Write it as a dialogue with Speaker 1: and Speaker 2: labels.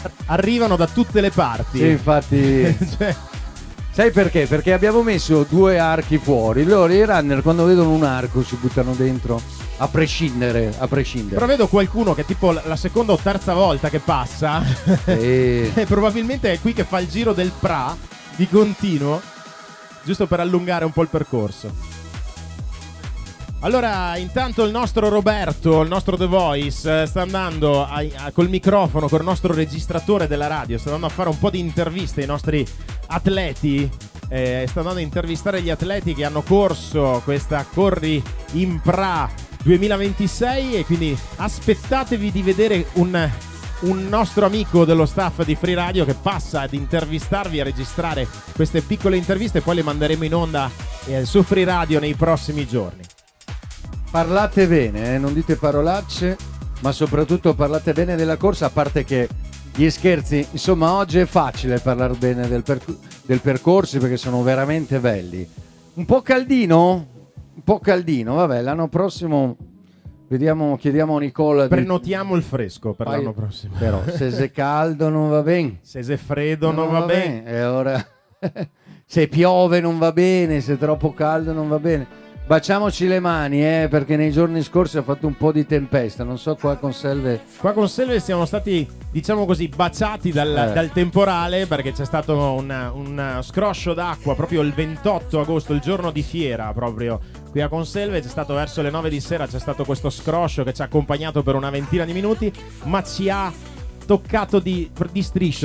Speaker 1: arrivano da tutte le parti.
Speaker 2: Sì, infatti.
Speaker 1: Cioè,
Speaker 2: Sai perché? Perché abbiamo messo 2 archi fuori. Loro i runner quando vedono un arco si buttano dentro. A prescindere.
Speaker 1: però vedo qualcuno che tipo la seconda o terza volta che passa e probabilmente è qui che fa il giro del Pra di continuo, giusto per allungare un po' il percorso. Allora, intanto il nostro Roberto, il nostro The Voice, sta andando col microfono, col nostro registratore della radio, sta andando a fare un po' di interviste ai nostri atleti, sta andando a intervistare gli atleti che hanno corso questa Corri in Pra 2026 e quindi aspettatevi di vedere un nostro amico dello staff di Free Radio che passa ad intervistarvi, a registrare queste piccole interviste e poi le manderemo in onda su Free Radio nei prossimi giorni.
Speaker 2: Parlate bene, non dite parolacce, ma soprattutto parlate bene della corsa, a parte che gli scherzi, insomma oggi è facile parlare bene del percorso perché sono veramente belli. Un po' caldino, vabbè, l'anno prossimo vediamo, chiediamo a Nicola.
Speaker 1: Prenotiamo il fresco per l'anno prossimo.
Speaker 2: Però se è caldo non va bene.
Speaker 1: Se è freddo non va bene.
Speaker 2: E ora se piove non va bene, se è troppo caldo non va bene. Baciamoci le mani, perché nei giorni scorsi ha fatto un po' di tempesta. Non so qua con Selve.
Speaker 1: Qua con Selve siamo stati, diciamo così, baciati dal temporale, perché c'è stato un scroscio d'acqua proprio il 28 agosto, il giorno di fiera, proprio qui a Conselve. C'è stato verso le 9 di sera, c'è stato questo scroscio che ci ha accompagnato per una ventina di minuti, ma ci ha toccato di striscio